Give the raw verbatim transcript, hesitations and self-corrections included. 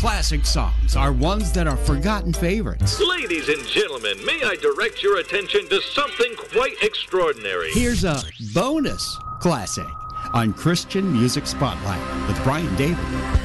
classic songs are ones that are forgotten favorites. Ladies and gentlemen, may I direct your attention to something quite extraordinary? Here's a bonus classic on Christian Music Spotlight with Brian David.